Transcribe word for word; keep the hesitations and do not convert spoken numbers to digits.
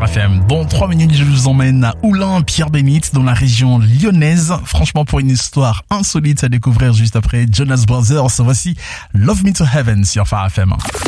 F M. Dans trois minutes, je vous emmène à Oulin, Pierre-Bénite, dans la région lyonnaise. Franchement, pour une histoire insolite à découvrir juste après Jonas Brothers. Voici Love Me to Heaven sur Phare F M.